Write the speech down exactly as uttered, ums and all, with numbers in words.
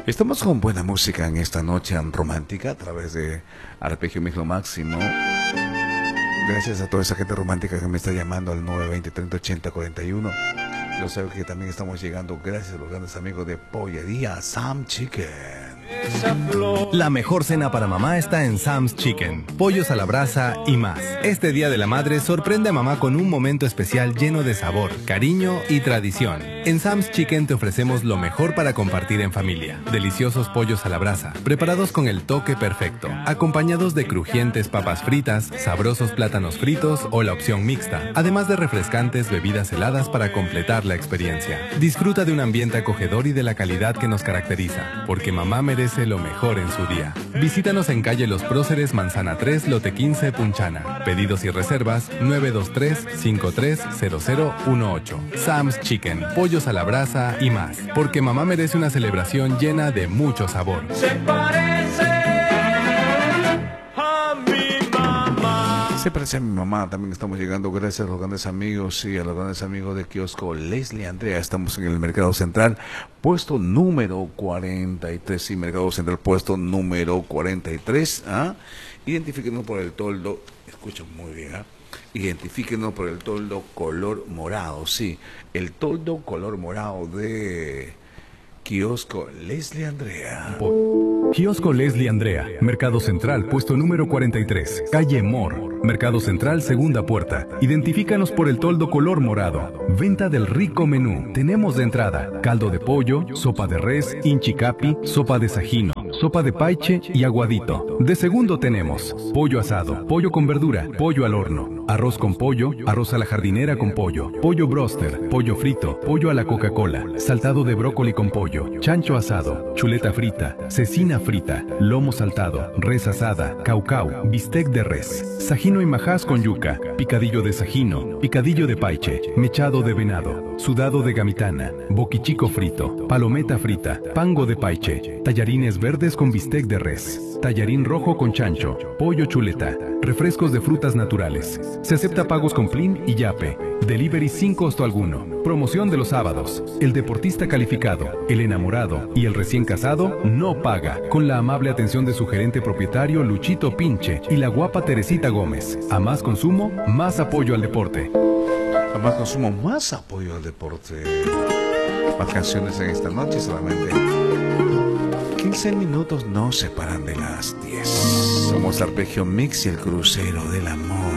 Estamos con buena música en esta noche romántica a través de Arpegio Mix lo Máximo. Gracias a toda esa gente romántica que me está llamando al nueve veinte, treinta ochenta, cuarenta y uno. Lo sabe que también estamos llegando gracias a los grandes amigos de Pollería Sam Chicken. La mejor cena para mamá está en Sam's Chicken. Pollos a la brasa y más. Este Día de la Madre sorprende a mamá con un momento especial lleno de sabor, cariño y tradición. En Sam's Chicken te ofrecemos lo mejor para compartir en familia. Deliciosos pollos a la brasa, preparados con el toque perfecto, acompañados de crujientes papas fritas, sabrosos plátanos fritos o la opción mixta, además de refrescantes bebidas heladas para completar la experiencia. Disfruta de un ambiente acogedor y de la calidad que nos caracteriza, porque mamá merece lo mejor en su día. Visítanos en calle Los Próceres, Manzana tres, Lote quince, Punchana. Pedidos y reservas nueve dos tres, cinco tres cero cero uno ocho. Sam's Chicken, pollos a la brasa y más, porque mamá merece una celebración llena de mucho sabor. Se parece a mi mamá. Se parece a mi mamá. También estamos llegando gracias a los grandes amigos y a los grandes amigos de Kiosco Leslie Andrea. Estamos en el Mercado Central, puesto número cuarenta y tres. Sí, Mercado Central, puesto número cuarenta y tres. ¿Ah? Identifíquenos por el toldo. Escuchen muy bien, ¿ah? Identifíquenos por el toldo color morado. Sí, el toldo color morado de Kiosco Leslie Andrea. Kiosco Leslie Andrea, Mercado Central, puesto número cuarenta y tres, calle Mor. Mercado Central, segunda puerta. Identifícanos por el toldo color morado. Venta del rico menú. Tenemos de entrada caldo de pollo, sopa de res, inchicapi, sopa de sajino, sopa de paiche y aguadito. De segundo tenemos pollo asado, pollo con verdura, pollo al horno, arroz con pollo, arroz a la jardinera con pollo, pollo broster, pollo frito, pollo a la Coca-Cola, saltado de brócoli con pollo, chancho asado, chuleta frita, cecina frita, lomo saltado, res asada, caucau, bistec de res, sajino y majás con yuca, picadillo de sajino, picadillo de paiche, mechado de venado, sudado de gamitana, boquichico frito, palometa frita, pango de paiche, tallarines verdes con bistec de res, tallarín rojo con chancho, pollo chuleta, refrescos de frutas naturales. Se acepta pagos con Plin y Yape. Delivery sin costo alguno. Promoción de los sábados. El deportista calificado, el enamorado y el recién casado no paga. Con la amable atención de su gerente propietario Luchito Pinche y la guapa Teresita Gómez. A más consumo, más apoyo al deporte. A más consumo, más apoyo al deporte. Más canciones en esta noche, solamente quince minutos nos separan de las diez. Somos Arpegio Mix y el crucero del amor.